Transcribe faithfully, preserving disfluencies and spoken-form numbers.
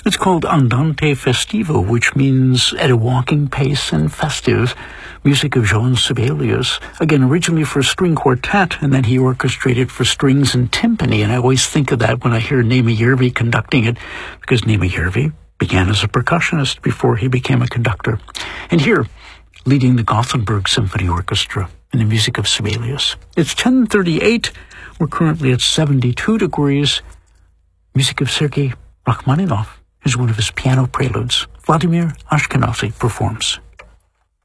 It's called Andante Festivo, which means at a walking pace and festive. Music of Johann Sibelius, again, originally for a string quartet, and then he orchestrated for strings and timpani, and I always think of that when I hear Némi Järvi conducting it, because Némi Järvi began as a percussionist before he became a conductor. And here, leading the Gothenburg Symphony Orchestra in the music of Sibelius. It's ten thirty-eight. We're currently at seventy-two degrees. Music of Sergei Rachmaninoff is one of his piano preludes. Vladimir Ashkenazy performs.